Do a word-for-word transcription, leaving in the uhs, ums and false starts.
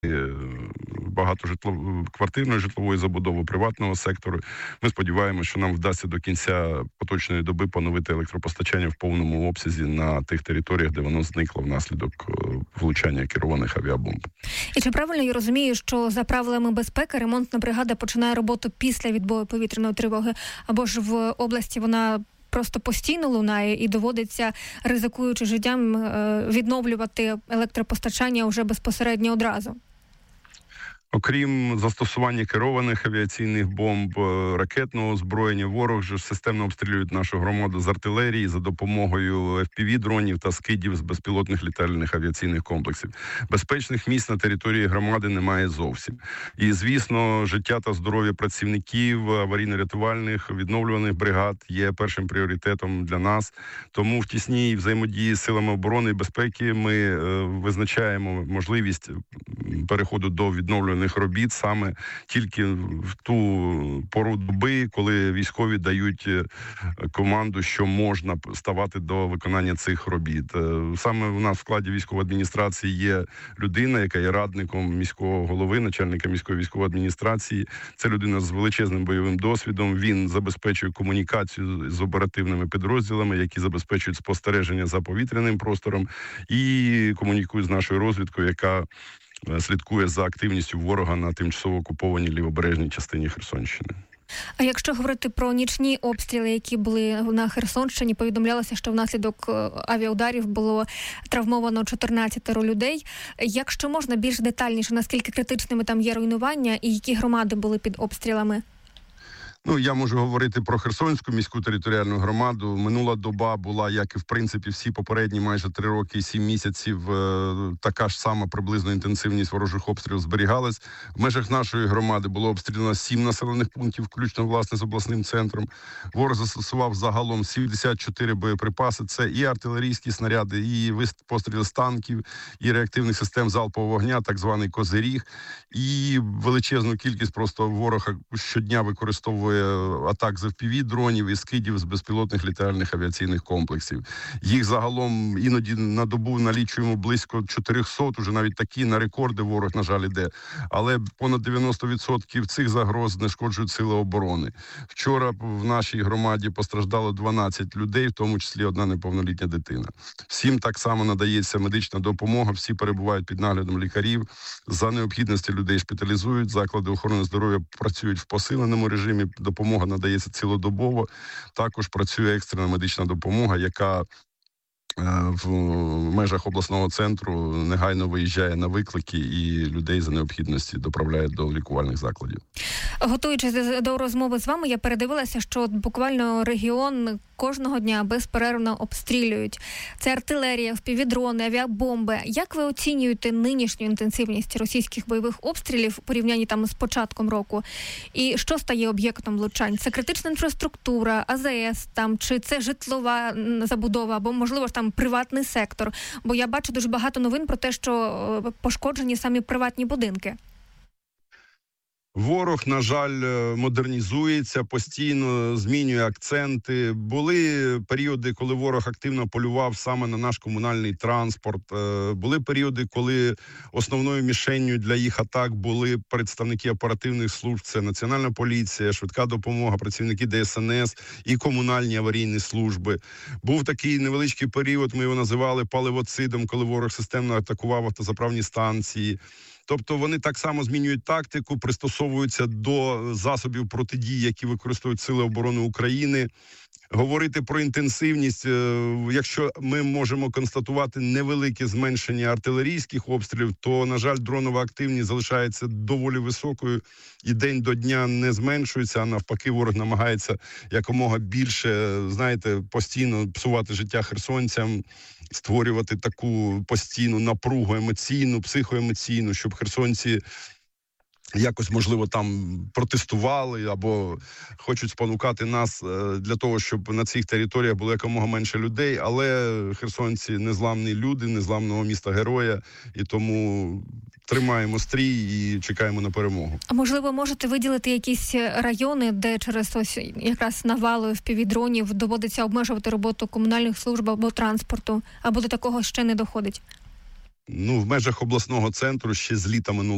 багато житло... квартирної житлової забудови, приватного сектору. Ми сподіваємося, що нам вдасться до кінця поточної доби поновити електропостачання в повному обсязі на тих територіях, де воно зникло внаслідок влучання керованих авіабомб. І чи правильно я розумію, що за правилами безпеки ремонтна бригада починає роботу після відбою повітряної тривоги, або ж в області вона просто постійно лунає і доводиться, ризикуючи життям, відновлювати електропостачання вже безпосередньо одразу? Окрім застосування керованих авіаційних бомб, ракетного озброєння, ворог же системно обстрілюють нашу громаду з артилерії за допомогою еф пі ві-дронів та скидів з безпілотних літальних авіаційних комплексів. Безпечних місць на території громади немає зовсім. І, звісно, життя та здоров'я працівників аварійно-рятувальних, відновлюваних бригад є першим пріоритетом для нас. Тому в тісній взаємодії з силами оборони і безпеки ми е, визначаємо можливість переходу до відновлюваних робіт саме тільки в ту пору доби, коли військові дають команду, що можна ставати до виконання цих робіт. Саме у нас в складі військової адміністрації є людина, яка є радником міського голови, начальника міської військової адміністрації. Це людина з величезним бойовим досвідом. Він забезпечує комунікацію з оперативними підрозділами, які забезпечують спостереження за повітряним простором, і комунікує з нашою розвідкою, яка слідкує за активністю ворога на тимчасово окупованій лівобережній частині Херсонщини. А якщо говорити про нічні обстріли, які були на Херсонщині, повідомлялося, що внаслідок авіаударів було травмовано чотирнадцять людей. Якщо можна більш детальніше, наскільки критичними там є руйнування і які громади були під обстрілами? Ну, я можу говорити про Херсонську міську територіальну громаду. Минула доба була, як і, в принципі, всі попередні майже три роки і сім місяців, така ж сама приблизно інтенсивність ворожих обстрілів зберігалась. В межах нашої громади було обстріляно сім населених пунктів, включно, власне, з обласним центром. Ворог застосував загалом сімдесят чотири боєприпаси. Це і артилерійські снаряди, і постріли з танків, і реактивних систем залпового вогня, так званий «Козиріг». І величезну кількість просто ворог щодня використовує атак з еф пі ві-дронів і скидів з безпілотних літальних авіаційних комплексів. Їх загалом іноді на добу налічуємо близько чотириста, уже навіть такі на рекорди ворог, на жаль, іде. Але понад дев'яносто відсотків цих загроз знешкоджують сили оборони. Вчора в нашій громаді постраждало дванадцять людей, в тому числі одна неповнолітня дитина. Всім так само надається медична допомога, всі перебувають під наглядом лікарів. За необхідності людей шпиталізують, заклади охорони здоров'я працюють в посиленому режимі, допомога надається цілодобово. Також працює екстрена медична допомога, яка в межах обласного центру негайно виїжджає на виклики і людей за необхідності доправляє до лікувальних закладів. Готуючись до розмови з вами, я передивилася, що буквально регіон кожного дня безперервно обстрілюють. Це артилерія, еф пі ві-дрони, авіабомби. Як ви оцінюєте нинішню інтенсивність російських бойових обстрілів у порівнянні там з початком року? І що стає об'єктом влучань? Це критична інфраструктура, а зе ес там, чи це житлова забудова, або, можливо, ж там приватний сектор? Бо я бачу дуже багато новин про те, що пошкоджені самі приватні будинки. Ворог, на жаль, модернізується, постійно змінює акценти. Були періоди, коли ворог активно полював саме на наш комунальний транспорт. Були періоди, коли основною мішенню для їх атак були представники оперативних служб. Це Національна поліція, швидка допомога, працівники де ес ен ес і комунальні аварійні служби. Був такий невеличкий період, ми його називали паливоцидом, коли ворог системно атакував автозаправні станції. Тобто вони так само змінюють тактику, пристосовуються до засобів протидії, які використовують Сили оборони України. Говорити про інтенсивність, якщо ми можемо констатувати невелике зменшення артилерійських обстрілів, то, на жаль, дронова активність залишається доволі високою і день до дня не зменшується, а навпаки ворог намагається якомога більше, знаєте, постійно псувати життя херсонцям, створювати таку постійну напругу емоційну, психоемоційну, щоб херсонці якось, можливо, там протестували або хочуть спонукати нас для того, щоб на цих територіях було якомога менше людей, але херсонці незламні люди, незламного міста героя, і тому тримаємо стрій і чекаємо на перемогу. А можливо, можете виділити якісь райони, де через ось якраз навалу еф пі ві-дронів доводиться обмежувати роботу комунальних служб або транспорту, або до такого ще не доходить? Ну, в межах обласного центру ще з літа минулого